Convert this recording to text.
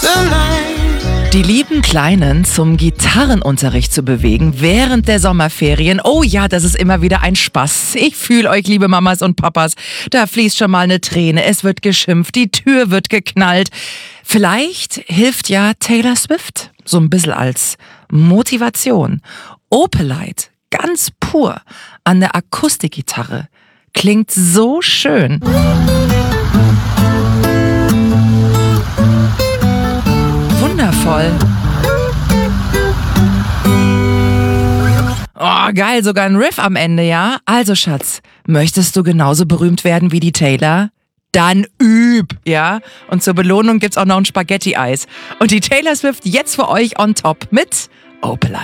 Die lieben Kleinen zum Gitarrenunterricht zu bewegen während der Sommerferien. Oh ja, das ist immer wieder ein Spaß. Ich fühle euch, liebe Mamas und Papas. Da fließt schon mal eine Träne, es wird geschimpft, die Tür wird geknallt. Vielleicht hilft ja Taylor Swift so ein bisschen als Motivation. Opelite, ganz pur an der Akustikgitarre. Klingt so schön. Wundervoll. Oh, geil, sogar ein Riff am Ende, ja? Also, Schatz, möchtest du genauso berühmt werden wie die Taylor? Dann üb, ja? Und zur Belohnung gibt's auch noch ein Spaghetti-Eis. Und die Taylor Swift jetzt für euch on top mit Opelite.